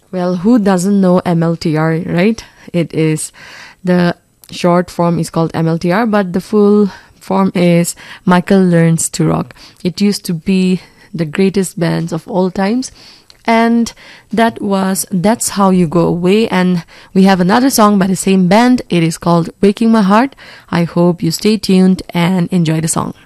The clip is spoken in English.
Well, who doesn't know MLTR, right? It is the short form is called MLTR, but the full form is Michael Learns to Rock. It used to be the greatest bands of all times. And That's How You Go Away. And we have another song by the same band. It is called Breaking My Heart. I hope you stay tuned and enjoy the song.